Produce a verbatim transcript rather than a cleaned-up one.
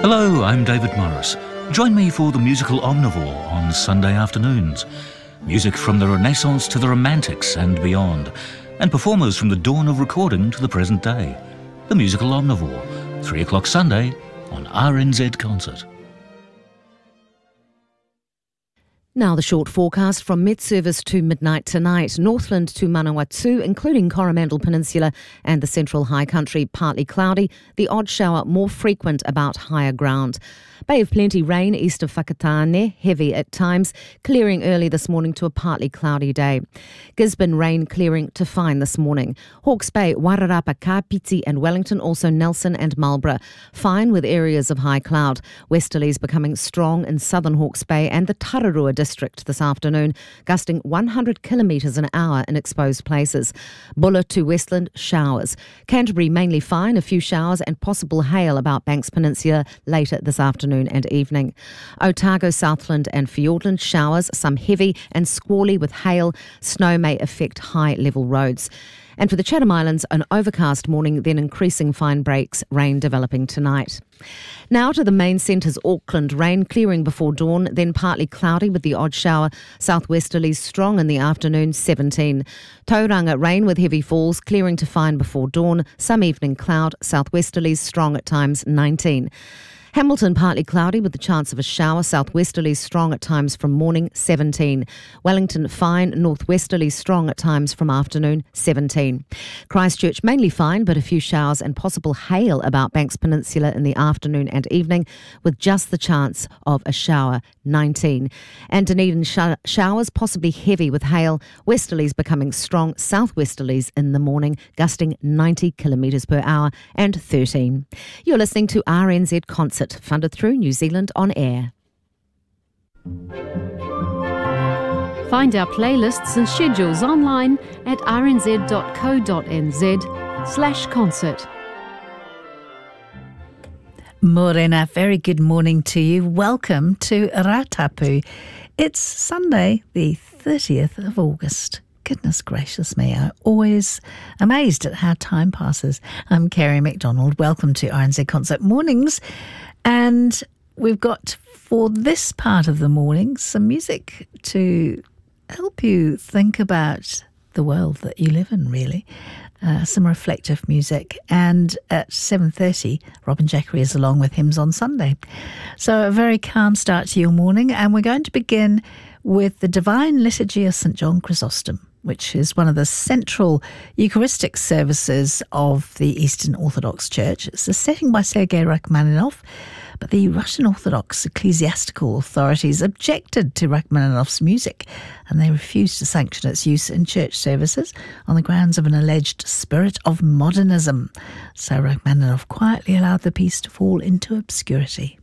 Hello, I'm David Morris. Join me for the musical Omnivore on Sunday afternoons. Music from the Renaissance to the Romantics and beyond, and performers from the dawn of recording to the present day. The musical Omnivore, three o'clock Sunday on R N Z Concert. Now the short forecast from Met Service to midnight tonight. Northland to Manawatu, including Coromandel Peninsula and the Central High Country, partly cloudy. The odd shower more frequent about higher ground. Bay of Plenty rain east of Whakatane, heavy at times, clearing early this morning to a partly cloudy day. Gisborne rain clearing to fine this morning. Hawke's Bay, Wairarapa, Kapiti and Wellington, also Nelson and Marlborough. Fine with areas of high cloud. Westerlies becoming strong in southern Hawke's Bay and the Tararua district this afternoon, gusting one hundred kilometres an hour in exposed places. Buller to Westland, showers. Canterbury mainly fine, a few showers and possible hail about Banks Peninsula later this afternoon and evening. Otago, Southland and Fiordland, showers, some heavy and squally with hail. Snow may affect high-level roads. And for the Chatham Islands, an overcast morning, then increasing fine breaks, rain developing tonight. Now to the main centres, Auckland, rain clearing before dawn, then partly cloudy with the odd shower. Southwesterlies strong in the afternoon, seventeen. Tauranga, rain with heavy falls, clearing to fine before dawn. Some evening cloud, southwesterlies strong at times, nineteen. Hamilton, partly cloudy with the chance of a shower. Southwesterlies strong at times from morning, seventeen. Wellington, fine. Northwesterlies strong at times from afternoon, seventeen. Christchurch, mainly fine, but a few showers and possible hail about Banks Peninsula in the afternoon and evening, with just the chance of a shower, nineteen. And Dunedin, sh- showers, possibly heavy with hail. Westerlies becoming strong. Southwesterlies in the morning, gusting ninety kilometres per hour, and thirteen. You're listening to R N Z Concert, funded through New Zealand On Air. Find our playlists and schedules online at rnz.co.nz slash concert. Morena, very good morning to you. Welcome to Ratapu. It's Sunday, the thirtieth of August. Goodness gracious me, I'm always amazed at how time passes. I'm Kerry McDonald. Welcome to R N Z Concert Mornings. And we've got, for this part of the morning, some music to help you think about the world that you live in, really. Uh, some reflective music. And at seven thirty, Robin Jackery is along with Hymns on Sunday. So a very calm start to your morning. And we're going to begin with the Divine Liturgy of Saint John Chrysostom, which is one of the central Eucharistic services of the Eastern Orthodox Church. It's a setting by Sergei Rachmaninoff, but the Russian Orthodox ecclesiastical authorities objected to Rachmaninoff's music, and they refused to sanction its use in church services on the grounds of an alleged spirit of modernism. So Rachmaninoff quietly allowed the piece to fall into obscurity.